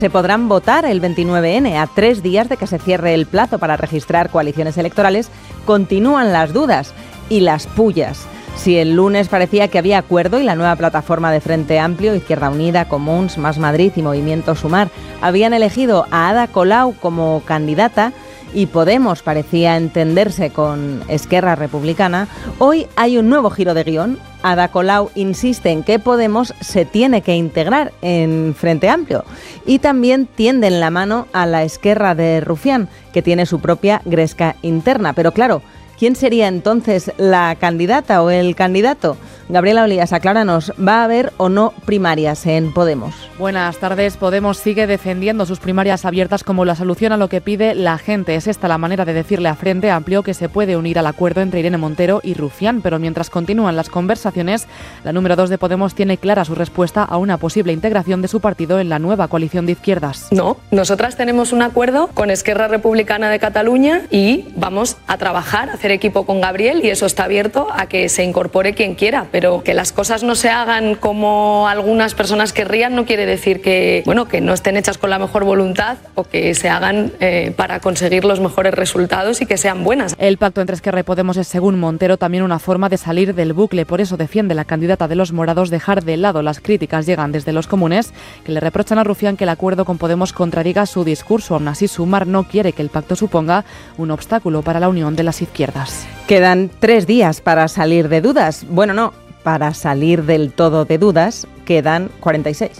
Se podrán votar el 29N. A 3 días de que se cierre el plazo para registrar coaliciones electorales, continúan las dudas y las pullas. Si el lunes parecía que había acuerdo y la nueva plataforma de Frente Amplio, Izquierda Unida, Comuns, Más Madrid y Movimiento Sumar habían elegido a Ada Colau como candidata y Podemos parecía entenderse con Esquerra Republicana, hoy hay un nuevo giro de guión. Ada Colau insiste en que Podemos se tiene que integrar en Frente Amplio y también tienden la mano a la Esquerra de Rufián, que tiene su propia gresca interna. Pero claro, ¿quién sería entonces la candidata o el candidato? Gabriela Olías, acláranos, ¿va a haber o no primarias en Podemos? Buenas tardes. Podemos sigue defendiendo sus primarias abiertas como la solución a lo que pide la gente. Es esta la manera de decirle a Frente Amplio que se puede unir al acuerdo entre Irene Montero y Rufián, pero mientras continúan las conversaciones, la número 2 de Podemos tiene clara su respuesta a una posible integración de su partido en la nueva coalición de izquierdas. No, nosotras tenemos un acuerdo con Esquerra Republicana de Cataluña y vamos a trabajar, a hacer equipo con Gabriel, y eso está abierto a que se incorpore quien quiera, pero que las cosas no se hagan como algunas personas querrían no quiere decir que no estén hechas con la mejor voluntad o que se hagan para conseguir los mejores resultados y que sean buenas. El pacto entre Esquerra y Podemos es, según Montero, también una forma de salir del bucle. Por eso defiende la candidata de los morados dejar de lado las críticas. Llegan desde los comunes, que le reprochan a Rufián que el acuerdo con Podemos contradiga su discurso. Aún así, Sumar no quiere que el pacto suponga un obstáculo para la unión de las izquierdas. Quedan 3 días para salir de dudas. Bueno, no, para salir del todo de dudas quedan 46.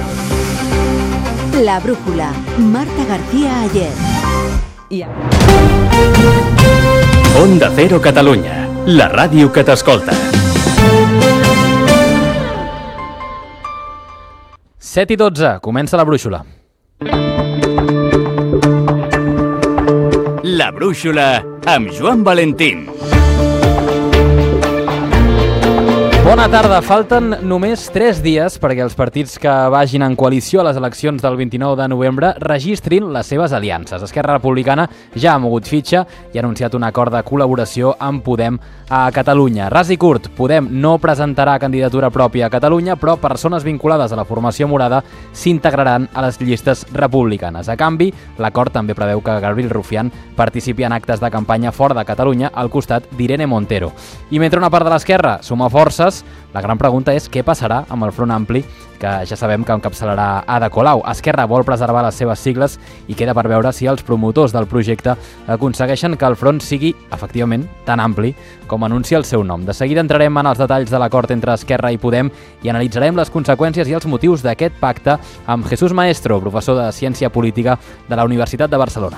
La brújula. Marta García Ayer. Onda Cero Catalunya, la ràdio que t'escolta. 7:12, comença la brúixola. La brúixola amb Joan Valentín. Bona tarda. Falten només 3 dies perquè els partits que vagin en coalició a les eleccions del 29 de novembre registrin les seves aliances. Esquerra Republicana ja ha mogut fitxa i ha anunciat un acord de col·laboració amb Podem a Catalunya. Ras i curt, Podem no presentarà candidatura pròpia a Catalunya, però persones vinculades a la formació morada s'integraran a les llistes republicanes. A canvi, l'acord també preveu que Gabriel Rufián participi en actes de campanya fora de Catalunya al costat d'Irene Montero. I mentre una part de l'esquerra suma forces, la gran pregunta és què passarà amb el Front Ampli, que ja sabem que encapçalarà Ada Colau. Esquerra vol preservar les seves sigles i queda per veure si els promotors del projecte aconsegueixen que el front sigui, efectivament, tan ampli com anuncia el seu nom. De seguida entrarem en els detalls de l'acord entre Esquerra i Podem i analitzarem les conseqüències i els motius d'aquest pacte amb Jesús Maestro, professor de Ciència Política de la Universitat de Barcelona.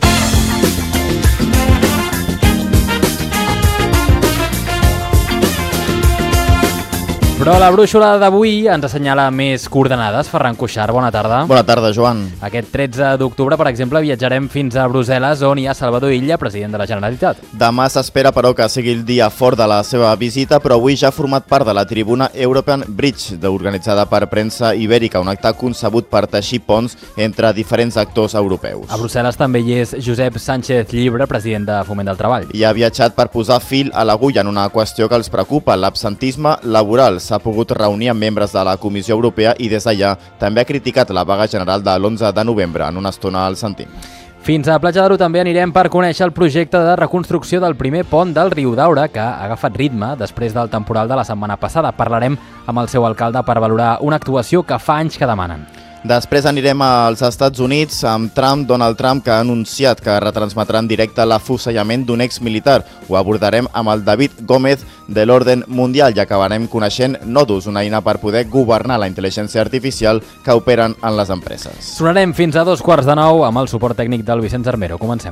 Però la brúixola d'avui ens assenyala més coordenades. Ferran Cuixart, bona tarda. Bona tarda, Joan. Aquest 13 d'octubre, per exemple, viatjarem fins a Brussel·les, on hi ha Salvador Illa, president de la Generalitat. Demà s'espera, però, que sigui el dia fort de la seva visita, però avui ja ha format part de la tribuna European Bridge, organitzada per Premsa Ibèrica, un acte concebut per teixir ponts entre diferents actors europeus. A Brussel·les també hi és Josep Sánchez Llibre, president de Foment del Treball. I ha viatjat per posar fil a l'agulla en una qüestió que els preocupa, l'absentisme laboral. S'ha pogut reunir amb membres de la Comissió Europea i des d'allà també ha criticat la vaga general de l'11 de novembre. En una estona el sentim. Fins a Platja d'Aro també anirem per conèixer el projecte de reconstrucció del primer pont del Riu Daura, que ha agafat ritme després del temporal de la setmana passada. Parlarem amb el seu alcalde per valorar una actuació que fa anys que demanen. Després anirem als Estats Units amb Donald Trump, que ha anunciat que retransmetrà en directe l'afusellament d'un exmilitar. Ho abordarem amb el David Gómez de l'Orden Mundial i acabarem coneixent Nodus, una eina per poder governar la intel·ligència artificial que operen en les empreses. Sonarem fins a 8:45 amb el suport tècnic del Vicenç Armero. Comencem.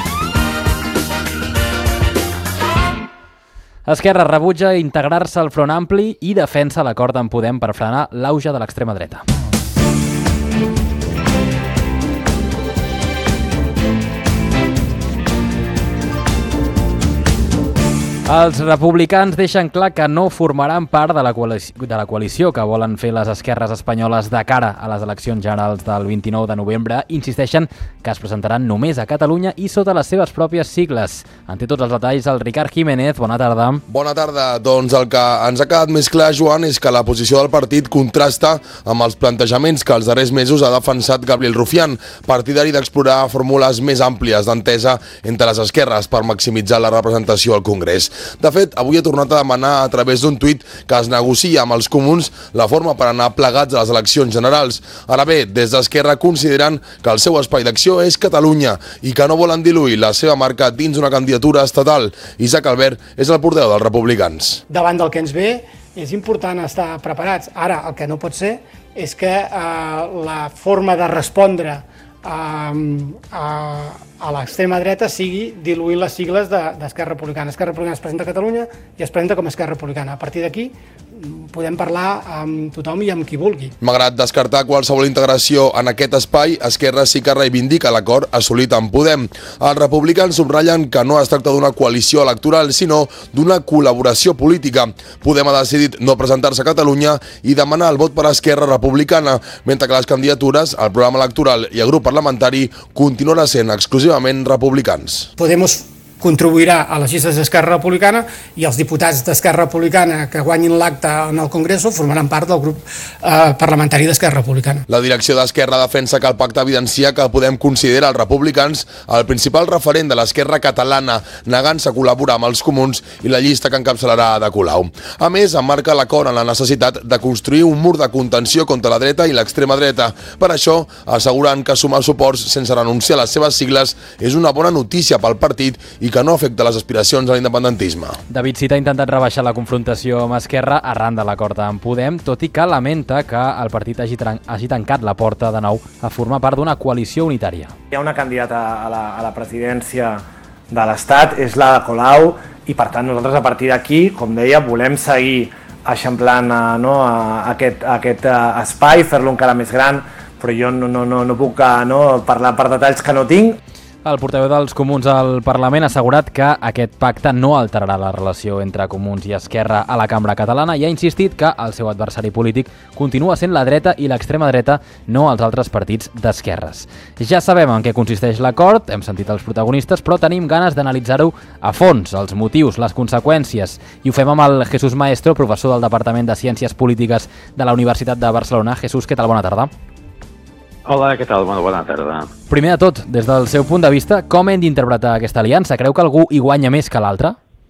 Esquerra rebutja integrar-se al Front Ampli i defensa l'acord amb Podem per frenar l'auge de l'extrema dreta. Els republicans deixen clar que no formaran part de la coalició que volen fer les esquerres espanyoles de cara a les eleccions generals del 29 de novembre. Insisteixen que es presentaran només a Catalunya i sota les seves pròpies sigles. En té tots els detalls el Ricard Jiménez. Bona tarda. Bona tarda. Doncs el que ens ha quedat més clar, Joan, és que la posició del partit contrasta amb els plantejaments que els darrers mesos ha defensat Gabriel Rufián, partidari d'explorar fórmules més àmplies d'entesa entre les esquerres per maximitzar la representació al Congrés. De fet, avui ha tornat a demanar a través d'un tuit que es negocia amb els comuns la forma per anar plegats a les eleccions generals. Ara bé, des d'Esquerra consideren que el seu espai d'acció és Catalunya i que no volen diluir la seva marca dins una candidatura estatal. Isaac Albert és el portaveu dels republicans. Davant del que ens ve, és important estar preparats. Ara, el que no pot ser és que la forma de respondre a l'extrema dreta sigui diluir les sigles d'Esquerra Republicana. Esquerra Republicana es presenta a Catalunya i es presenta com a Esquerra Republicana. A partir d'aquí podem parlar amb tothom i amb qui vulgui. Malgrat descartar qualsevol integració en aquest espai, Esquerra sí que reivindica l'acord assolit amb Podem. Els republicans subratllen que no es tracta d'una coalició electoral, sinó d'una col·laboració política. Podem ha decidit no presentar-se a Catalunya i demanar el vot per a Esquerra Republicana, mentre que les candidatures, el programa electoral i el grup parlamentari continuaran sent exclusivament republicans. Podemos contribuirà a les llistes d'Esquerra Republicana i els diputats d'Esquerra Republicana que guanyin l'acte en el Congreso formaran part del grup parlamentari d'Esquerra Republicana. La direcció d'Esquerra defensa que el pacte evidencia que Podem considera els republicans el principal referent de l'esquerra catalana, negant-se a col·laborar amb els comuns i la llista que encapçalarà Ada Colau. A més, emmarca l'acord en la necessitat de construir un mur de contenció contra la dreta i l'extrema dreta. Per això, asseguren que sumar suports sense renunciar a les seves sigles és una bona notícia pel partit i que no afecta les aspiracions a l'independentisme. David Cid ha intentat rebaixar la confrontació amb Esquerra arran de l'acord amb Podem, tot i que lamenta que el partit hagi tancat la porta de nou a formar part d'una coalició unitària. Hi ha una candidata a la presidència de l'Estat, és la Ada Colau, i per tant nosaltres a partir d'aquí, com deia, volem seguir eixamplant aquest espai, fer-lo encara més gran, però jo no puc parlar per detalls que no tinc. El portaveu dels Comuns al Parlament ha assegurat que aquest pacte no alterarà la relació entre Comuns i Esquerra a la cambra catalana i ha insistit que el seu adversari polític continua sent la dreta i l'extrema dreta, no els altres partits d'esquerres. Ja sabem en què consisteix l'acord, hem sentit els protagonistes, però tenim ganes d'analitzar-ho a fons, els motius, les conseqüències, i ho fem amb el Jesús Maestro, professor del Departament de Ciències Polítiques de la Universitat de Barcelona. Jesús, què tal? Bona tarda. Hola, què tal? Bona tarda. Primer de tot, des del seu punt de vista, com hem d'interpretar aquesta aliança? Creu que algú hi guanya més que l'altre?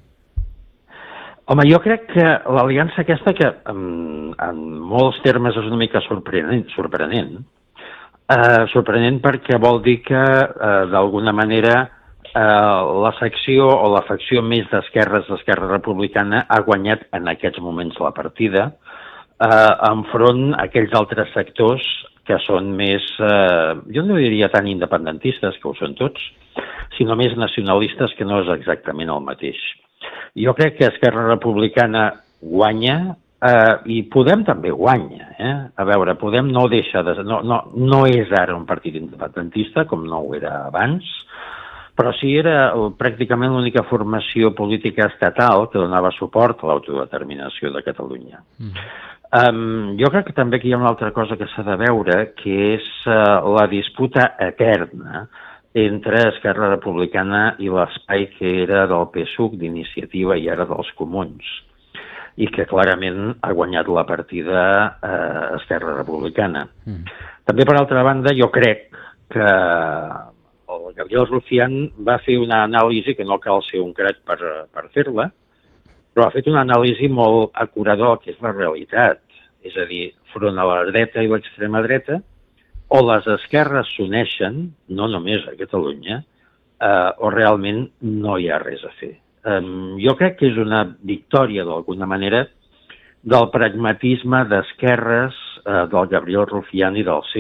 Home, jo crec que l'aliança aquesta, que en molts termes és una mica sorprenent perquè vol dir que, d'alguna manera, la secció o la facció més d'esquerres d'Esquerra Republicana ha guanyat en aquests moments la partida enfront a aquells altres sectors que són més, jo no diria tan independentistes, que ho són tots, sinó més nacionalistes, que no és exactament el mateix. Jo crec que Esquerra Republicana guanya i Podem també guanya. A veure, Podem no deixa de... No és ara un partit independentista, com no ho era abans, però sí era pràcticament l'única formació política estatal que donava suport a l'autodeterminació de Catalunya. Jo crec que també hi ha una altra cosa que s'ha de veure, que és la disputa eterna entre Esquerra Republicana i l'espai que era del PSUC, d'Iniciativa, i ara dels Comuns, i que clarament ha guanyat la partida Esquerra Republicana. També, per altra banda, jo crec que el Gabriel Rufián va fer una anàlisi, que no cal ser un crac per fer-la, però ha fet una anàlisi molt acurada del que és la realitat. És a dir, front a la dreta i l'extrema dreta, o les esquerres s'uneixen, no només a Catalunya, o realment no hi ha res a fer. Jo crec que és una victòria, d'alguna manera, del pragmatisme d'esquerres del Gabriel Rufián i del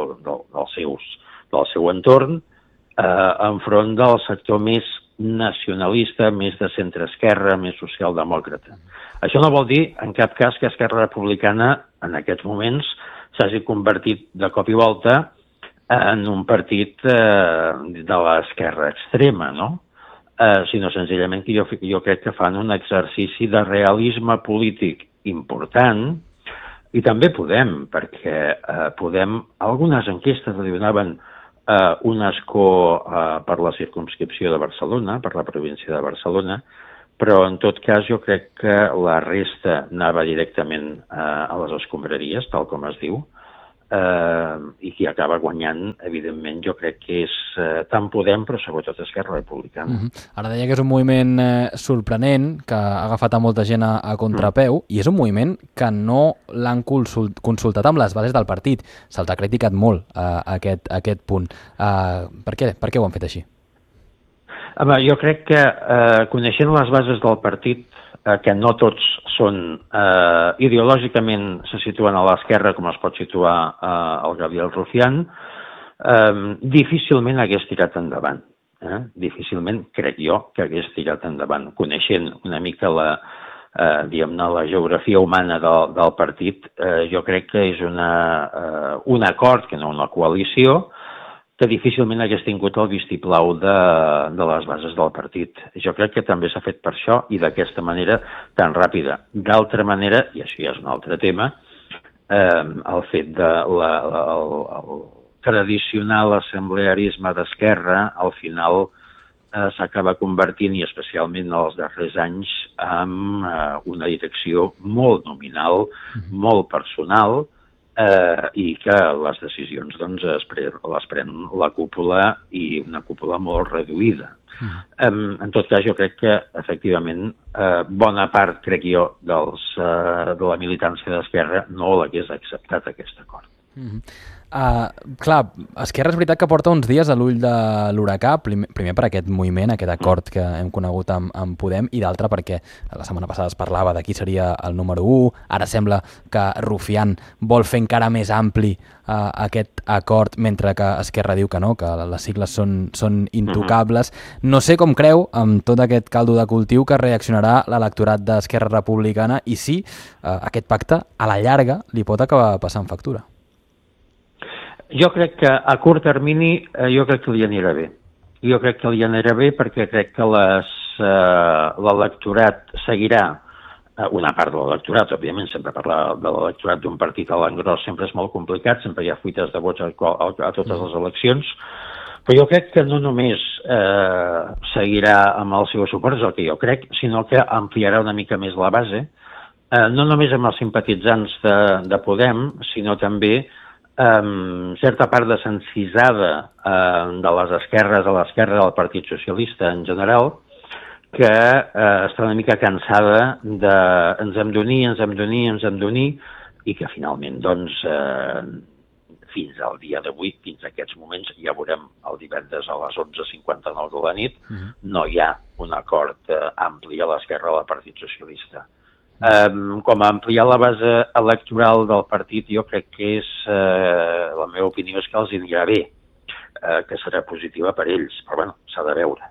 seu entorn, enfront del sector més nacionalista, més de centre-esquerra, més socialdemòcrata. Això no vol dir, en cap cas, que Esquerra Republicana, en aquests moments, s'hagi convertit de cop i volta en un partit de l'esquerra extrema, no? sinó senzillament que jo crec que fan un exercici de realisme polític important, i també Podem, perquè Podem, algunes enquestes li donaven un escó per la circumscripció de Barcelona, per la província de Barcelona, però en tot cas jo crec que la resta anava directament a les escombraries, tal com es diu, i qui acaba guanyant, evidentment, jo crec que és tant Podem, però sobretot Esquerra Republicana. Ara deia que és un moviment sorprenent, que ha agafat a molta gent a contrapeu, i és un moviment que no l'han consultat amb les bases del partit. Se'ls ha criticat molt aquest punt. Per què ho han fet així? Home, jo crec que coneixent les bases del partit, que no tots són ideològicament se situen a l'esquerra com es pot situar el Gabriel Rufián, difícilment hagués tirat endavant. Difícilment, crec jo, que hagués tirat endavant. Coneixent una mica la geografia humana del partit, jo crec que és un acord, que no una coalició, que difícilment hagués tingut el vistiplau de les bases del partit. Jo crec que també s'ha fet per això i d'aquesta manera tan ràpida. D'altra manera, i això ja és un altre tema, el fet del tradicional assemblearisme d'Esquerra al final s'acaba convertint, i especialment en els darrers anys, en una direcció molt nominal, molt personal, i que les decisions les pren la cúpula i una cúpula molt reduïda. En tot cas, jo crec que, efectivament, bona part, crec jo, de la militància d'Esquerra no l'hagués acceptat aquest acord. Clar, Esquerra és veritat que porta uns dies a l'ull de l'huracà, primer per aquest moviment, aquest acord que hem conegut amb Podem, i d'altre perquè la setmana passada es parlava de qui seria el número 1, ara sembla que Rufián vol fer encara més ampli aquest acord, mentre que Esquerra diu que no, que les sigles són intocables. No sé com creu, amb tot aquest caldo de cultiu, que reaccionarà l'electorat d'Esquerra Republicana i si aquest pacte, a la llarga, li pot acabar passant factura. Jo crec que a curt termini jo crec que li anirà bé. Jo crec que li anirà bé perquè crec que l'electorat seguirà, una part de l'electorat, òbviament, sempre parlar de l'electorat d'un partit a l'engròs sempre és molt complicat, sempre hi ha fuites de vots a totes les eleccions, però jo crec que no només seguirà amb el seu suport, és el que jo crec, sinó que ampliarà una mica més la base, no només amb els simpatitzants de Podem, sinó també certa part de sensitzada de les esquerres a l'esquerra del Partit Socialista en general, que està una mica cansada de ens hem d'unir, i que finalment, doncs, fins al dia d'avui, fins a aquests moments, ja veurem el divendres a les 11:59 de la nit, no hi ha un acord ampli a l'esquerra del Partit Socialista. Com a ampliar la base electoral del partit, jo crec que és, la meva opinió és que els anirà bé, que serà positiva per ells, però bueno, s'ha de veure.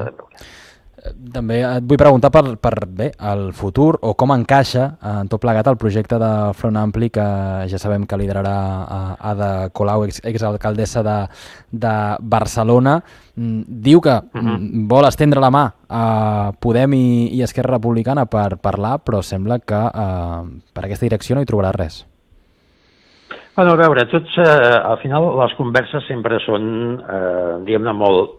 També et vull preguntar per el futur o com encaixa en tot plegat el projecte de Front Ampli que ja sabem que liderarà Ada Colau, exalcaldessa de Barcelona. Diu que vol estendre la mà a Podem i Esquerra Republicana per parlar, però sembla que per aquesta direcció no hi trobarà res. Bueno, a veure, al final les converses sempre són, diguem-ne,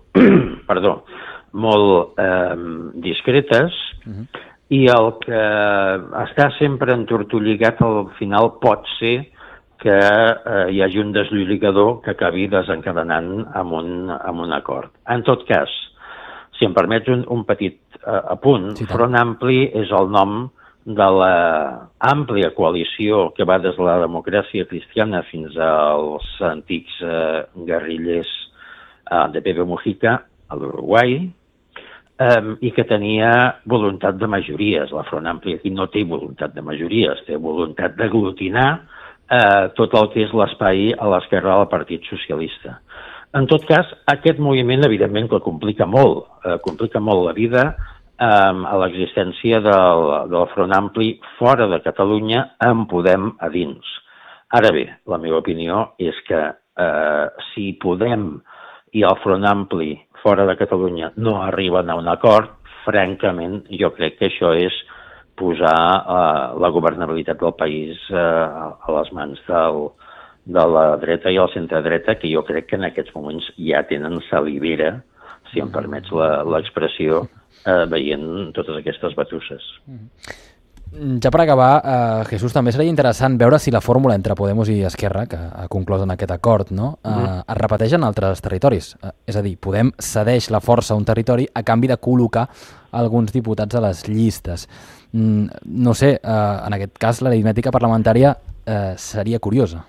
molt discretes, i el que està sempre entortolligat al final pot ser que hi hagi un deslligador que acabi desencadenant amb un acord. En tot cas, si em permets un petit apunt, Front Ampli és el nom de l'àmplia coalició que va des de la democràcia cristiana fins als antics guerrillers de Pepe Mujica a l'Uruguai, i que tenia voluntat de majories. La Front Ampli aquí no té voluntat de majories, té voluntat d'aglutinar tot el que és l'espai a l'esquerra del Partit Socialista. En tot cas, aquest moviment, evidentment, que complica molt la vida a l'existència del Front Ampli fora de Catalunya en Podem a dins. Ara bé, la meva opinió és que si Podem i el Front Ampli fora de Catalunya no arriben a un acord, francament, jo crec que això és posar la governabilitat del país a les mans de la dreta i el centre-dreta, que jo crec que en aquests moments ja tenen salivera, si em permets l'expressió, veient totes aquestes batusses. Ja per acabar, Jesús, també seria interessant veure si la fórmula entre Podemos i Esquerra, que ha conclòs en aquest acord, no, es repeteix en altres territoris. És a dir, Podem cedeix la força a un territori a canvi de col·locar alguns diputats a les llistes. No sé, en aquest cas l'aritmètica parlamentària seria curiosa.